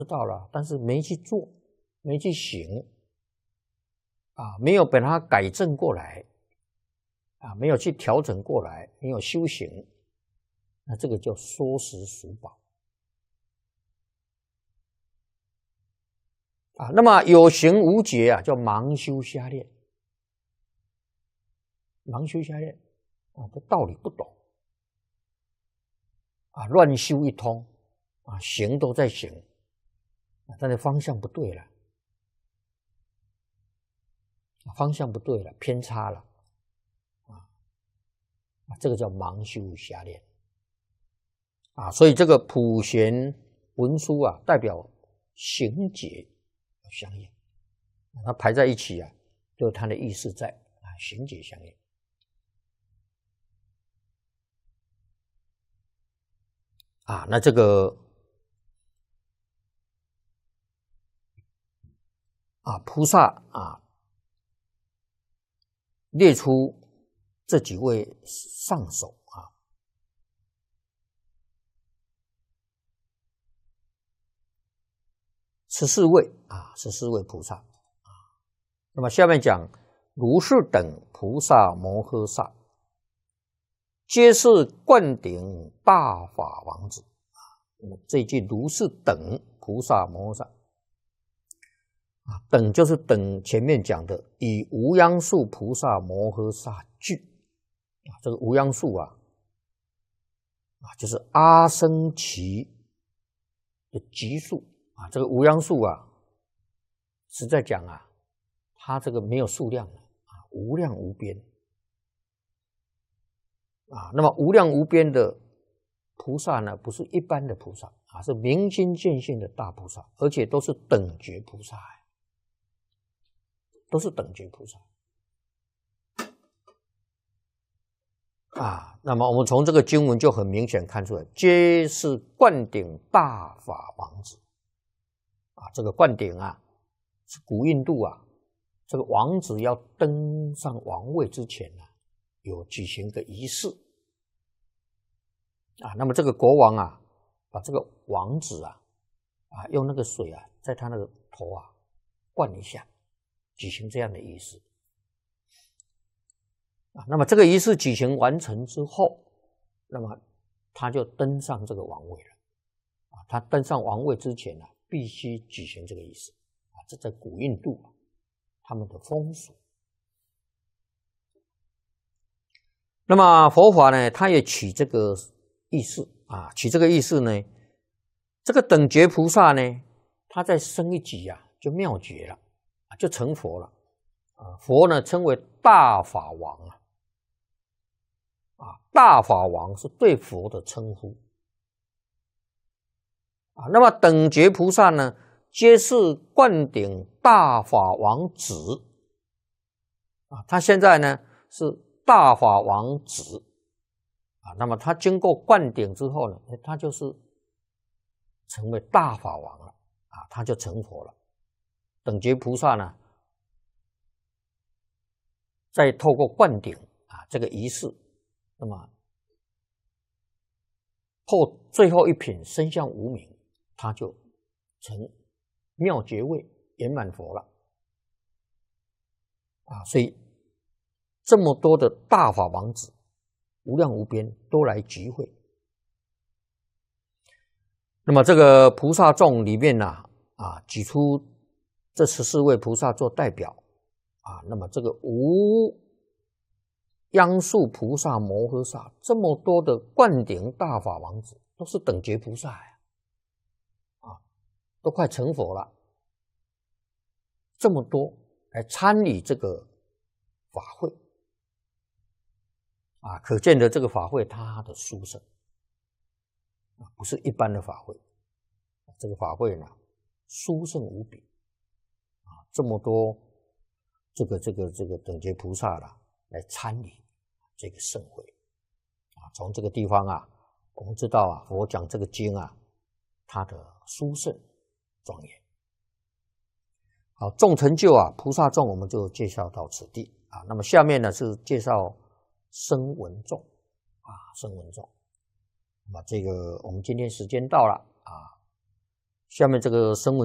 道了，但是没去做，没去行，没有把它改正过来，没有去调整过来，没有修行，那这个叫缩食属宝。那么有形无觉叫盲修瞎练，盲修瞎练这道理不懂乱修一通行都在行但是方向不对了，方向不对了，偏差了这个叫盲修瞎练所以这个普贤文殊代表行解相应，它排在一起就是它的意思在行解相应那这个菩萨列出这几位上首14位14位菩萨那么下面讲如是等菩萨摩诃萨，皆是灌顶大法王子那么这一句如是等菩萨摩诃萨等就是等前面讲的以无央数菩萨摩诃萨具这个无央数就是阿僧祇的级数这个无央数实在讲它这个没有数量无量无边那么无量无边的菩萨呢，不是一般的菩萨是明心见性的大菩萨，而且都是等觉菩萨都是等觉菩萨那么我们从这个经文就很明显看出来，皆是灌顶大法王子这个灌顶是古印度这个王子要登上王位之前有举行个仪式那么这个国王把这个王子用那个水在他那个头灌一下，举行这样的仪式那么这个仪式举行完成之后，那么他就登上这个王位了他登上王位之前必须举行这个仪式这在古印度他们的风俗。那么佛法呢，他也取这个意思取这个意思呢，这个等觉菩萨呢，他再升一级就妙觉了就成佛了佛呢称为大法王大法王是对佛的称呼那么等觉菩萨呢，皆是灌顶大法王子他现在呢是大法王子那么他经过灌顶之后呢，他就是成为大法王了他就成佛了。等觉菩萨呢，再透过灌顶这个仪式，那么最后一品身相无明，他就成妙觉位圆满佛了所以这么多的大法王子无量无边都来集会。那么这个菩萨众里面举出这14位菩萨做代表那么这个无央数菩萨摩诃萨这么多的灌顶大法王子都是等觉菩萨都快成佛了，这么多来参与这个法会可见的这个法会它的殊胜不是一般的法会这个法会呢殊胜无比这么多这个等觉菩萨来参与这个盛会从这个地方我们知道佛讲这个经它的殊胜庄严。好，众成就菩萨众我们就介绍到此地那么下面呢是介绍声闻众声闻众。那么这个我们今天时间到了下面这个声闻